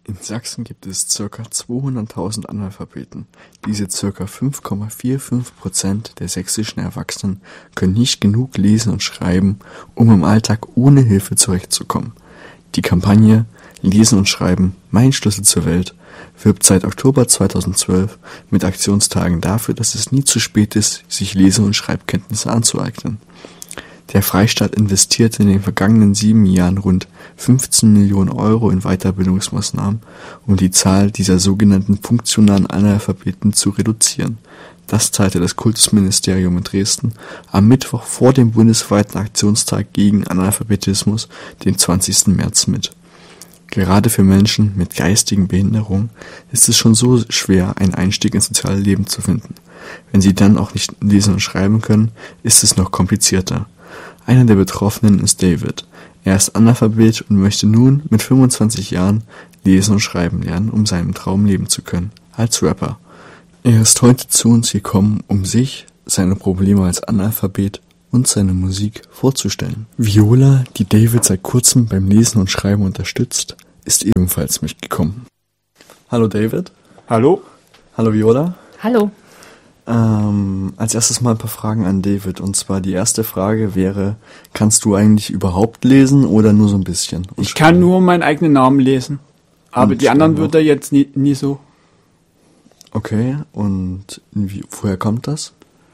In Sachsen gibt es ca. 200.000 Analphabeten. Diese ca. 5,45% der sächsischen Erwachsenen können nicht genug lesen und schreiben, um im Alltag ohne Hilfe zurechtzukommen. Die Kampagne Lesen und Schreiben – Mein Schlüssel zur Welt wirbt seit Oktober 2012 mit Aktionstagen dafür, dass es nie zu spät ist, sich Lese- und Schreibkenntnisse anzueignen. Der Freistaat investierte in den vergangenen 7 Jahren rund 15 Millionen Euro in Weiterbildungsmaßnahmen, um die Zahl dieser sogenannten funktionalen Analphabeten zu reduzieren. Das teilte das Kultusministerium in Dresden am Mittwoch vor dem bundesweiten Aktionstag gegen Analphabetismus, den 20. März mit. Gerade für Menschen mit geistigen Behinderungen ist es schon so schwer, einen Einstieg ins soziale Leben zu finden. Wenn sie dann auch nicht lesen und schreiben können, ist es noch komplizierter. Einer der Betroffenen ist David. Er ist Analphabet und möchte nun mit 25 Jahren lesen und schreiben lernen, um seinem Traum leben zu können, als Rapper. Er ist heute zu uns gekommen, um sich, seine Probleme als Analphabet und seine Musik vorzustellen. Viola, die David seit kurzem beim Lesen und Schreiben unterstützt, ist ebenfalls mitgekommen. Hallo David. Hallo. Hallo Viola. Hallo. Als erstes mal ein paar Fragen an David. Und zwar die erste Frage wäre, kannst du eigentlich überhaupt lesen oder nur so ein bisschen? Ich kann nur meinen eigenen Namen lesen. Aber die anderen würde jetzt nie so. Okay, und woher kommt das?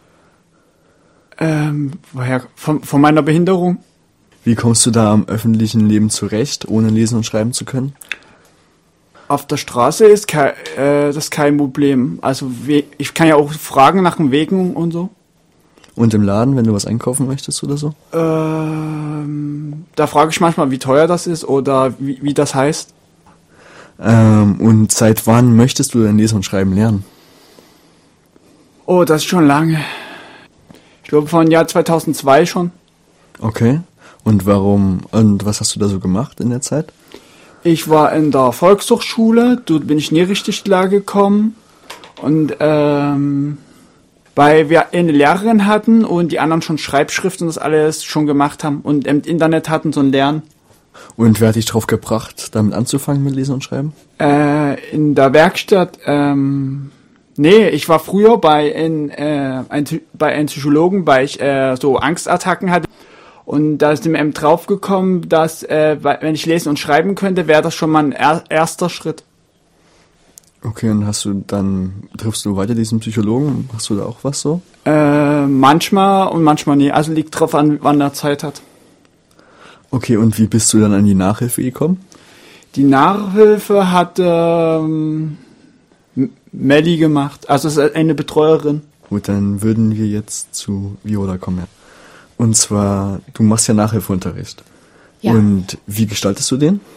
Woher? Von meiner Behinderung. Wie kommst du da am öffentlichen Leben zurecht, ohne lesen und schreiben zu können? Auf der Straße ist das kein Problem. Also ich kann ja auch fragen nach dem Wegen und so. Und im Laden, wenn du was einkaufen möchtest oder so? Da frage ich manchmal, wie teuer das ist oder wie das heißt. Und seit wann möchtest du denn lesen und schreiben lernen? Oh, das ist schon lange. Ich glaube von Jahr 2002 schon. Okay. Und warum? Und was hast du da so gemacht in der Zeit? Ich war in der Volkshochschule, dort bin ich nie richtig klargekommen. Und weil wir eine Lehrerin hatten und die anderen schon Schreibschrift und das alles schon gemacht haben und im Internet hatten so ein Lernen. Und wer hat dich drauf gebracht, damit anzufangen mit Lesen und Schreiben? In der Werkstatt, nee, ich war früher bei einem Psychologen, weil ich so Angstattacken hatte. Und da ist mir eben draufgekommen, dass wenn ich lesen und schreiben könnte, wäre das schon mal ein erster Schritt. Okay, und triffst du weiter diesen Psychologen? Machst du da auch was so? Manchmal und manchmal nie. Also liegt drauf an, wann er Zeit hat. Okay, und wie bist du dann an die Nachhilfe gekommen? Die Nachhilfe hat Melli gemacht. Also es ist eine Betreuerin. Gut, dann würden wir jetzt zu Viola kommen. Ja. Und zwar, du machst ja Nachhilfeunterricht. Ja. Und wie gestaltest du den?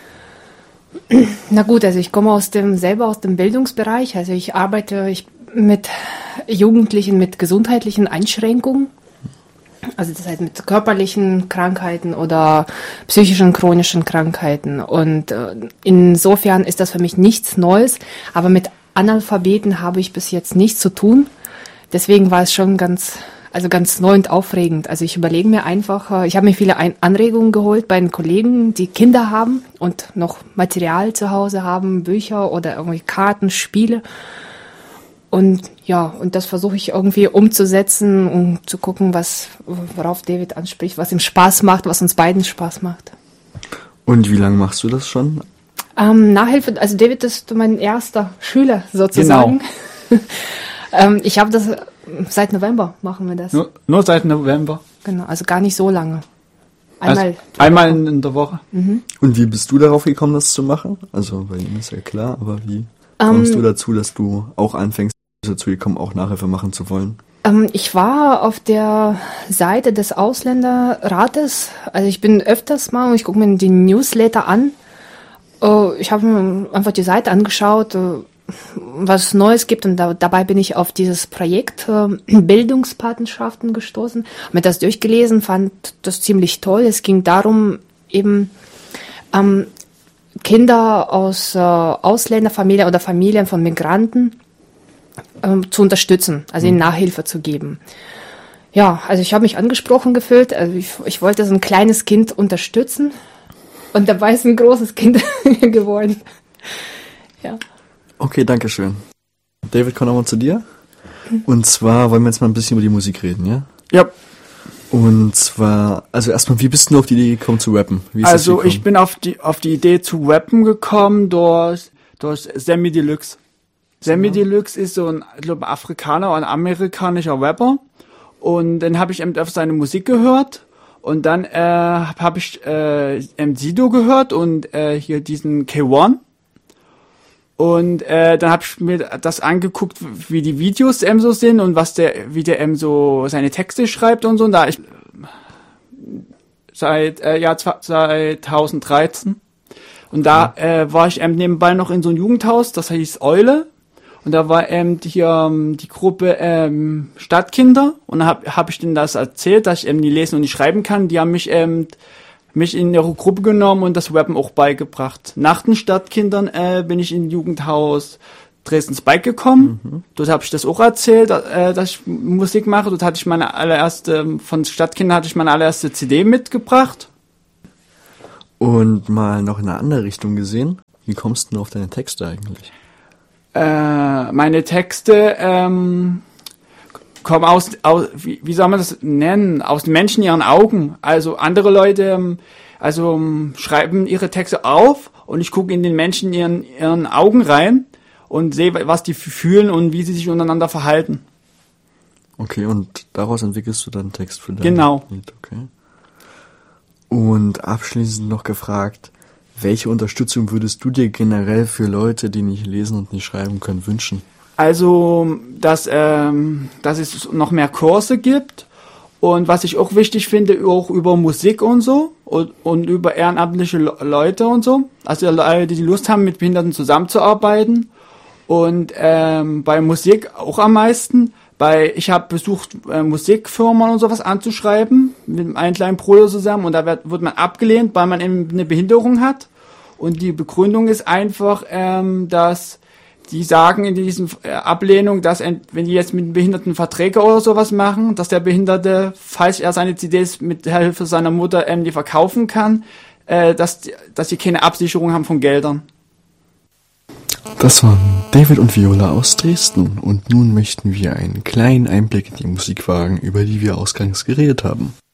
Na gut, also ich komme selber aus dem Bildungsbereich. Also ich arbeite mit Jugendlichen mit gesundheitlichen Einschränkungen. Also das heißt mit körperlichen Krankheiten oder psychischen chronischen Krankheiten. Und insofern ist das für mich nichts Neues. Aber mit Analphabeten habe ich bis jetzt nichts zu tun. Deswegen war es schon ganz neu und aufregend. Also ich überlege mir einfach, ich habe mir viele Anregungen geholt bei den Kollegen, die Kinder haben und noch Material zu Hause haben, Bücher oder irgendwie Karten, Spiele. Und ja, und das versuche ich irgendwie umzusetzen, um zu gucken, worauf David anspricht, was ihm Spaß macht, was uns beiden Spaß macht. Und wie lange machst du das schon? Nachhilfe, also David ist mein erster Schüler sozusagen. Genau. Ich habe das seit November machen wir das. Nur seit November? Genau, also gar nicht so lange. Einmal in der Woche. Mhm. Und wie bist du darauf gekommen, das zu machen? Also bei ihm ist ja klar, aber wie kommst du dazu, dass du auch anfängst, dazu gekommen, auch Nachhilfe machen zu wollen? Ich war auf der Seite des Ausländerrates, also ich bin öfters mal und ich gucke mir die Newsletter an. Ich habe mir einfach die Seite angeschaut, was es Neues gibt und dabei bin ich auf dieses Projekt Bildungspatenschaften gestoßen, habe mir das durchgelesen, fand das ziemlich toll. Es ging darum, eben Kinder aus Ausländerfamilien oder Familien von Migranten zu unterstützen, also ihnen Nachhilfe zu geben. Ja, also ich habe mich angesprochen gefühlt, also ich wollte so ein kleines Kind unterstützen und dabei ist ein großes Kind geworden. Ja. Okay, danke schön. David, komm nochmal zu dir. Und zwar wollen wir jetzt mal ein bisschen über die Musik reden, ja? Ja. Und zwar, also erstmal, wie bist du auf die Idee gekommen zu rappen? Also ich bin auf die Idee zu rappen gekommen durch Sammy Deluxe. Sammy Deluxe ist so ein, ich glaube, Afrikaner oder ein amerikanischer Rapper. Und dann habe ich eben auf seine Musik gehört. Und dann habe ich Sido gehört und hier diesen K1. Und dann habe ich mir das angeguckt, wie die Videos so sind und wie der so seine Texte schreibt und so. Und da ich seit 2013. Und da war ich nebenbei noch in so einem Jugendhaus, das hieß Eule. Und da war hier die Gruppe Stadtkinder. Und da hab ich denen das erzählt, dass ich nie lesen und nicht schreiben kann. Die haben mich in ihre Gruppe genommen und das Rappen auch beigebracht. Nach den Stadtkindern bin ich in Jugendhaus Dresdens Bike gekommen. Mhm. Dort habe ich das auch erzählt, dass ich Musik mache. Dort hatte ich von Stadtkindern hatte ich meine allererste CD mitgebracht. Und mal noch in eine andere Richtung gesehen, wie kommst du auf deine Texte eigentlich? Meine Texte kommen aus wie soll man das nennen, aus den Menschen ihren Augen. Also andere Leute schreiben ihre Texte auf und ich gucke in den Menschen ihren Augen rein und sehe, was die fühlen und wie sie sich untereinander verhalten. Okay, und daraus entwickelst du dann einen Text für dein Lied, okay. Und abschließend noch gefragt, welche Unterstützung würdest du dir generell für Leute, die nicht lesen und nicht schreiben können, wünschen? Also, dass es noch mehr Kurse gibt und was ich auch wichtig finde, auch über Musik und so und über ehrenamtliche Leute und so. Also Leute, die Lust haben, mit Behinderten zusammenzuarbeiten und bei Musik auch am meisten. Ich habe besucht, Musikfirmen und sowas anzuschreiben, mit einem kleinen Bruder zusammen und da wird man abgelehnt, weil man eben eine Behinderung hat. Und die Begründung ist einfach, dass die sagen in diesen Ablehnung, dass wenn die jetzt mit Behinderten Verträge oder sowas machen, dass der Behinderte, falls er seine CDs mit Hilfe seiner Mutter die verkaufen kann, dass sie keine Absicherung haben von Geldern. Das waren David und Viola aus Dresden und nun möchten wir einen kleinen Einblick in die Musik wagen, über die wir ausgangs geredet haben.